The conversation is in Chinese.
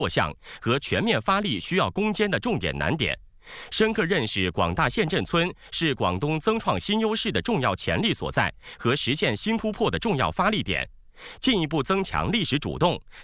项和全面发力需要攻坚的重点难点，深刻认识广大县镇村是广东增创新优势的重要潜力所在和实现新突破的重要发力点，进一步增强历史主动，